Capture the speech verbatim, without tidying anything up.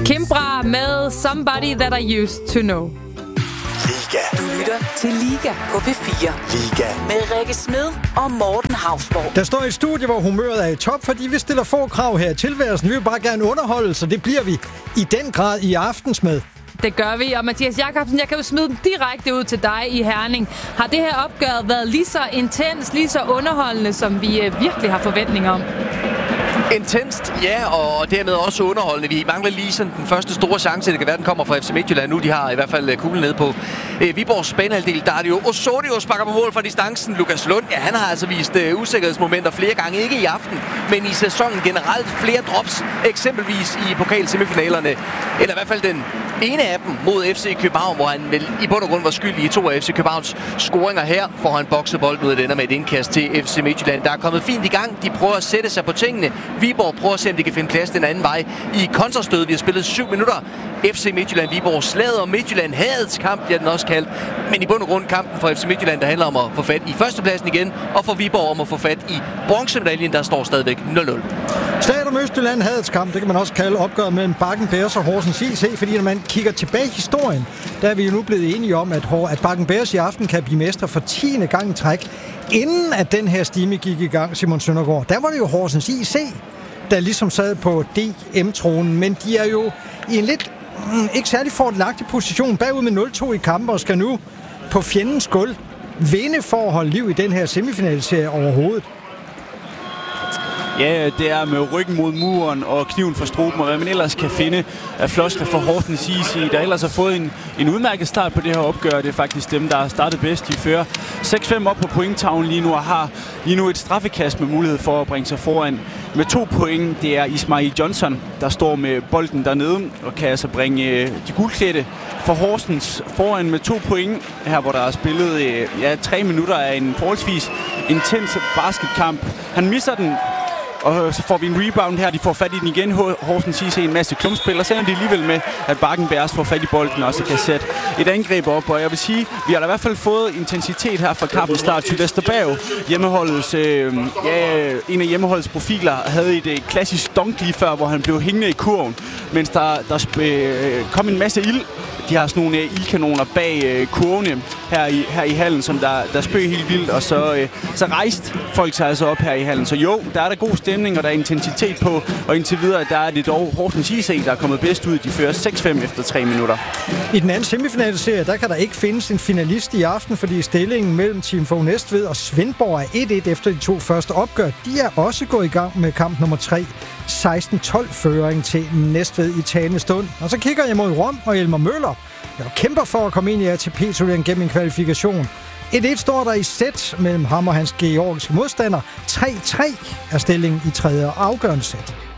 Kimbra med Somebody That I Used To Know. Liga. Du lytter til Liga på P fire. Liga. Med Rikke Smed og Morten Hausborg. Der står et studie, hvor humøret er i top, fordi vi stiller få krav her i tilværelsen. Vi vil bare gerne underholde, så det bliver vi i den grad i Aftensmad. Det gør vi, og Mathias Jakobsen, jeg kan jo smide den direkte ud til dig i Herning. Har det her opgør været lige så intens, lige så underholdende, som vi øh, virkelig har forventninger om? Intenst, ja, og dermed også underholdende. Vi mangler lige sådan den første store chance. Det kan være, den kommer fra F C Midtjylland nu. De har i hvert fald kuglen nede på øh, Viborgs banehalvdel. Der er det jo Osorio sparker på mål fra distancen. Lukas Lund, ja, han har altså vist øh, usikkerhedsmomenter flere gange. Ikke i aften, men i sæsonen generelt. Flere drops, eksempelvis i pokalsemifinalerne. Eller i hvert fald den ene af dem mod F C København, hvor han vel i bund og grund var skyldig i to af F C Københavns scoringer her. Får han bokset bolden ud af den med et indkast til F C Midtjylland. Der er kommet fint i gang. De prøver at sætte sig på tingene. Viborg prøver at se, om de kan finde plads den anden vej i kontrastød. Vi har spillet syv minutter. F C Midtjylland, Viborg, slaget om Midtjylland, hadets kamp, bliver den også kaldt. Men i bund og grund kampen for F C Midtjylland, der handler om at få fat i førstepladsen igen, og for Viborg om at få fat i bronzemedaljen, der står stadigvæk nul nul. Slaget om Østjylland, hadets kamp, det kan man også kalde opgøret mellem Bakken Bears og Horsens I C, fordi når man kigger tilbage i historien, der er vi jo nu blevet enige om, at, at Bakken Bears i aften kan blive mester for tiende gang i træk. Inden at den her stime gik i gang, Simon Søndergaard, der var det jo Horsens I C, der ligesom sad på D M-tronen, men de er jo i en lidt mm, ikke særlig fordelagtig position bagud med nul to i kampen og skal nu på fjendens gulv vinde for at holde liv i den her semifinalserie overhovedet. Ja, det er med ryggen mod muren og kniven for struben, og hvad man ellers kan finde af floskler for Horsens I C, der ellers har fået en, en udmærket start på det her opgør. Det er faktisk dem, der har startet bedst. De fører seks fem op på pointtavlen lige nu og har lige nu et straffekast med mulighed for at bringe sig foran med to point. Det er Ismail Johnson, der står med bolden dernede og kan altså bringe de guldklædte for Horsens foran med to point. Her hvor der er spillet ja, tre minutter af en forholdsvis intens basketkamp. Han misser den, og så får vi en rebound her. De får fat i den igen. Horsens I C en masse klumpspil, og så ender de alligevel med, at Bakken Bears får fat i bolden og så kan sætte et angreb op. Og jeg vil sige, vi har da i hvert fald fået intensitet her fra kampens start. Vesterberg, hjemmeholdets, øh, ja, en af hjemmeholdets profiler, havde et øh, klassisk dunk lige før, hvor han blev hængende i kurven, mens der, der øh, kom en masse ild. De har sådan nogle øh, ildkanoner bag øh, kurvene her i, her i hallen, som der, der spøg helt vildt, og så, øh, så rejste folk sig altså op her i hallen. Så jo, der er der god stemning, og der er intensitet på, og indtil videre, der er det dog Horsens I C, der er kommet bedst ud. De fører seks fem efter tre minutter. I den anden semifinalserie, der kan der ikke findes en finalist i aften, fordi stillingen mellem Team Fogh Næstved og Svendborg er et et efter de to første opgør. De er også gået i gang med kamp nummer tre. seksten tolv føring til Næstved i talende stund. Og så kigger jeg mod Rom og Elmer Møller, der kæmper for at komme ind i A T P-turneringen gennem en kvalifikation. et et står der i sæt mellem ham og hans georgiske modstander. tre tre er stillingen i tredje og afgørende sæt.